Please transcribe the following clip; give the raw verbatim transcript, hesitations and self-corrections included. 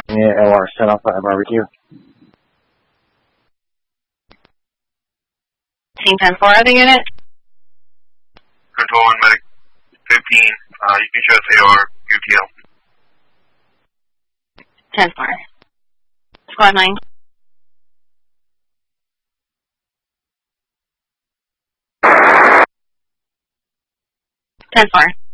Yeah, L R set off at barbecue. Team ten four, other unit. Control one, medic fifteen. Uh, you can show us A R, U T L. ten four. Squad nine. ten four.